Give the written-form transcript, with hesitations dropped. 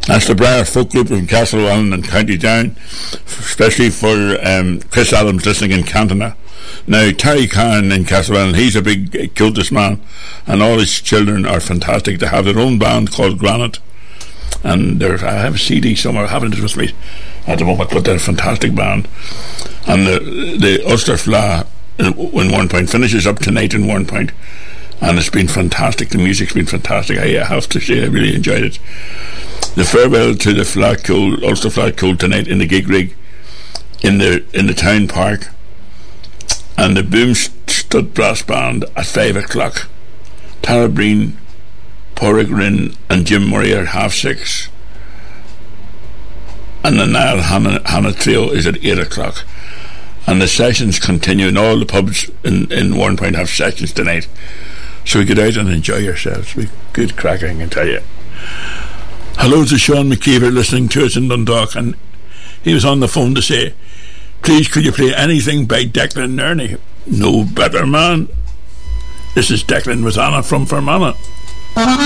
That's the Briar Folk Group from Castlewellan and County Down, especially for Chris Adams listening in Cantona. Now, Terry Khan in Castlewellan, he's a big cultist man, and all his children are fantastic. They have their own band called Granite, and I have a CD somewhere, I haven't it with me at the moment, but they're a fantastic band. And the Ulster Fleadh in One Point finishes up tonight in One Point, and it's been fantastic. The music's been fantastic. I have to say I really enjoyed it. The farewell to the Ulster Fleadh Cool tonight in the Gig Rig in the town park, and the Boom Stud Brass Band at 5 o'clock. Tara Breen, Porrick Rinn and Jim Murray are at 6:30, and the Niall Hannah Trio is at 8 o'clock. And the sessions continue, and all the pubs in One Point have sessions tonight, so get out and enjoy yourselves. Be good cracking, I can tell you. Hello to Sean McKeever listening to us in Dundalk, and he was on the phone to say, please could you play anything by Declan Nerney? No better man. This is Declan with Anna from Fermanagh.